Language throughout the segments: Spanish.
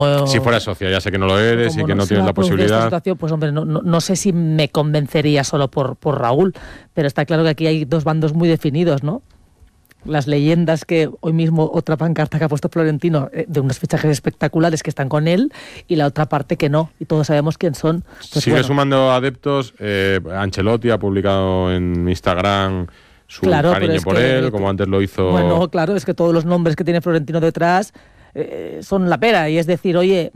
Si fuera socio, ya sé que no lo eres y que no tienes la posibilidad. Esta situación, pues hombre, no sé si me convencería solo por Raúl, pero está claro que aquí hay dos bandos muy definidos, ¿no? Las leyendas que hoy mismo otra pancarta que ha puesto Florentino de unos fichajes espectaculares que están con él y la otra parte que no, y todos sabemos quién son. Pues sigue sumando adeptos. Ancelotti ha publicado en Instagram su cariño por él, como antes lo hizo. Bueno, claro, es que todos los nombres que tiene Florentino detrás son la pera, y es decir, oye,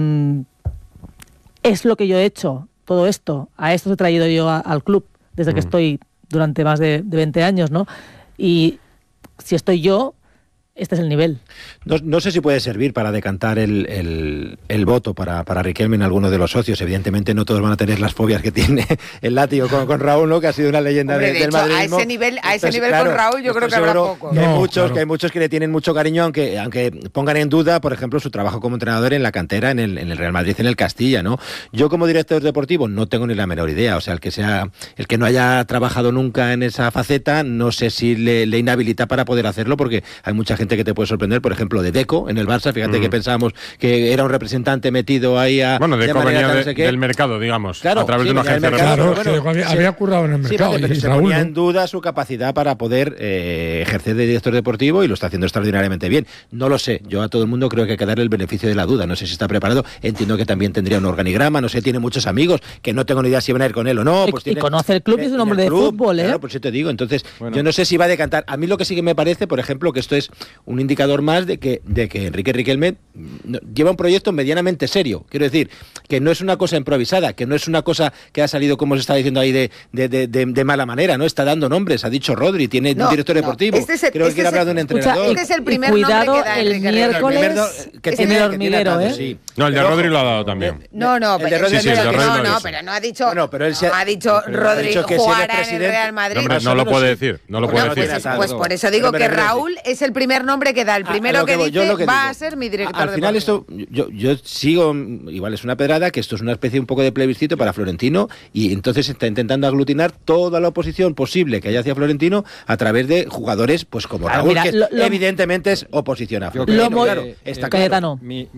es lo que yo he hecho, todo esto, a esto he traído yo al club desde que estoy durante más de 20 años, ¿no? Y si estoy yo, este es el nivel. No sé si puede servir para decantar el voto para Riquelme en alguno de los socios. Evidentemente no todos van a tener las fobias que tiene el látigo con Raúl, ¿no? Que ha sido una leyenda del madridismo. A ese nivel claro, con Raúl yo creo que habrá poco. Que hay muchos que le tienen mucho cariño, aunque pongan en duda, por ejemplo, su trabajo como entrenador en la cantera, en el Real Madrid, en el Castilla, ¿no? Yo como director deportivo no tengo ni la menor idea. O sea, el que no haya trabajado nunca en esa faceta, no sé si le inhabilita para poder hacerlo, porque hay mucha gente que te puede sorprender, por ejemplo, de Deco en el Barça. Fíjate que pensábamos que era un representante metido ahí a... Bueno, Deco venía del mercado, digamos, claro, a través de una agencia de mercado. Había currado en el mercado. Pero se ponía en duda su capacidad para poder ejercer de director deportivo, y lo está haciendo extraordinariamente bien. No lo sé, yo a todo el mundo creo que hay que darle el beneficio de la duda. No sé si está preparado, entiendo que también tendría un organigrama, no sé, tiene muchos amigos, que no tengo ni idea si van a ir con él o no. Pues y conoce el club y es un hombre de fútbol, ¿eh? Claro, pues sí te digo. Entonces, yo no sé si va a decantar. A mí lo que sí que me parece, por ejemplo, que esto es un indicador más de que Enrique Riquelme lleva un proyecto medianamente serio. Quiero decir, que no es una cosa improvisada, que no es una cosa que ha salido, como se está diciendo ahí, de mala manera, ¿no? Está dando nombres, ha dicho Rodri, tiene un director deportivo. Creo que quiere hablar de un entrenador. Este es el primer cuidado, nombre que da el miércoles que tiene el hormiguero, ¿eh? Sí. No, el de Rodri lo ha dado también. No, pero no ha dicho. Bueno, pero él ha dicho Rodri jugará en el Real Madrid. No lo puede decir, no lo puede decir. Pues por eso digo que Raúl es el primer nombre que da, el primero que dice va a ser mi director deportivo. Al final esto, yo sigo, igual es una pedrada, que esto es una especie un poco de plebiscito para Florentino, y entonces está intentando aglutinar toda la oposición posible que haya hacia Florentino a través de jugadores pues como Raúl, mira, que evidentemente es oposición a Florentino. Claro, está claro.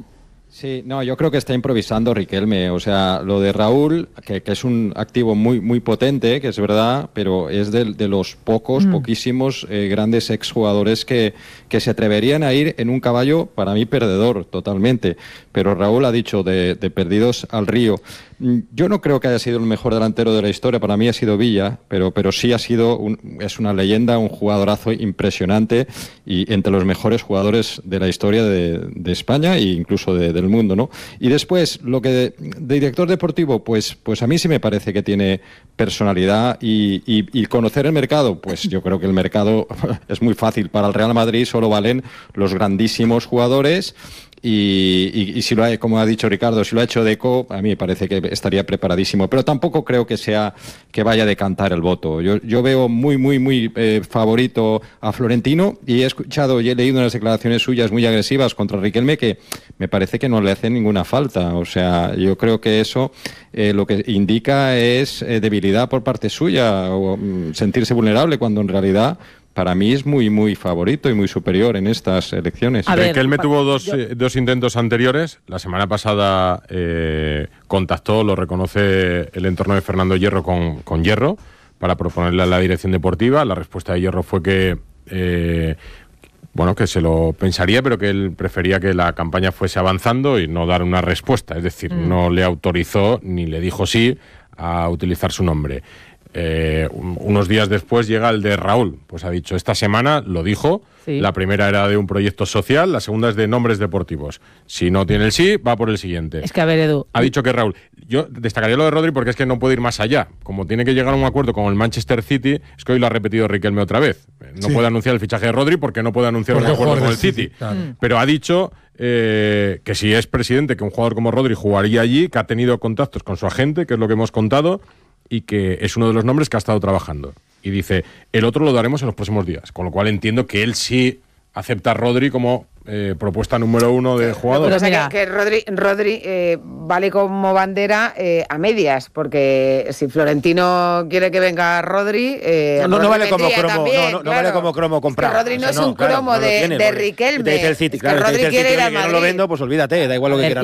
Sí, no, yo creo que está improvisando Riquelme. O sea, lo de Raúl, que es un activo muy, muy potente, que es verdad, pero es de los poquísimos grandes exjugadores que se atreverían a ir en un caballo, para mí, perdedor totalmente. Pero Raúl ha dicho de perdidos al río. Yo no creo que haya sido el mejor delantero de la historia, para mí ha sido Villa, pero sí ha sido es una leyenda, un jugadorazo impresionante y entre los mejores jugadores de la historia de España e incluso del mundo, ¿no? Y después, lo que de director deportivo, pues a mí sí me parece que tiene personalidad y conocer el mercado, pues yo creo que el mercado es muy fácil. Para el Real Madrid solo valen los grandísimos jugadores. Y si lo ha, como ha dicho Ricardo, si lo ha hecho Deco, a mí me parece que estaría preparadísimo. Pero tampoco creo que vaya a decantar el voto. Yo veo muy, muy, muy favorito a Florentino, y he escuchado y he leído unas declaraciones suyas muy agresivas contra Riquelme que me parece que no le hacen ninguna falta. O sea, yo creo que eso lo que indica es debilidad por parte suya, o sentirse vulnerable, cuando en realidad para mí es muy, muy favorito y muy superior en estas elecciones. Riquelme tuvo dos intentos anteriores. La semana pasada contactó, lo reconoce el entorno de Fernando Hierro con Hierro para proponerle a la dirección deportiva. La respuesta de Hierro fue que que se lo pensaría, pero que él prefería que la campaña fuese avanzando y no dar una respuesta. Es decir, no le autorizó ni le dijo sí a utilizar su nombre. Unos días después llega el de Raúl, pues ha dicho, esta semana lo dijo, sí. La primera era de un proyecto social, la segunda es de nombres deportivos. Si no tiene el sí, va por el siguiente. Es que a ver, Edu, ha dicho que Raúl, yo destacaría lo de Rodri porque es que no puede ir más allá. Como tiene que llegar a un acuerdo con el Manchester City, es que hoy lo ha repetido Riquelme otra vez. No puede anunciar el fichaje de Rodri porque no puede anunciar un acuerdo con el City. Claro. Pero ha dicho que si es presidente, que un jugador como Rodri jugaría allí, que ha tenido contactos con su agente, que es lo que hemos contado, y que es uno de los nombres que ha estado trabajando. Y dice, el otro lo daremos en los próximos días. Con lo cual entiendo que él sí acepta a Rodri como propuesta número 1 de jugador. Pero mira, que Rodri vale como bandera a medias, porque si Florentino quiere que venga Rodri, no vale como cromo, también, no vale como cromo comprar. Es que Rodri no es un cromo de Riquelme. Te dice el City, claro, Rodri quiere ir al Madrid. No lo vendo, pues olvídate, da igual lo que quieras.